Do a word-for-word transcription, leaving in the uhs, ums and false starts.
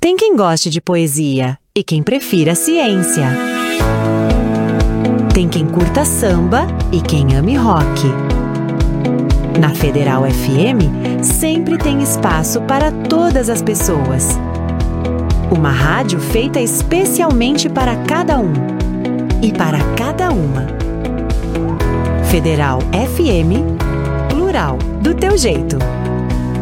Tem quem goste de poesia e quem prefira ciência. Tem quem curta samba e quem ame rock. Na Federal F M, sempre tem espaço para todas as pessoas. Uma rádio feita especialmente para cada um e para cada uma. Federal F M, plural, do teu jeito.